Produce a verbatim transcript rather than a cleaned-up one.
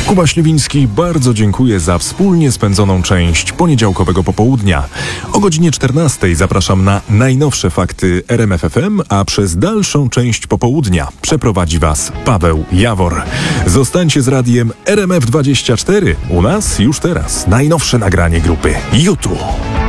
Kuba Śliwiński, bardzo dziękuję za wspólnie spędzoną część poniedziałkowego popołudnia. O godzinie czternastej zapraszam na najnowsze fakty R M F F M, a przez dalszą część popołudnia przeprowadzi Was Paweł Jawor. Zostańcie z radiem R M F dwadzieścia cztery. U nas już teraz najnowsze nagranie grupy YouTube.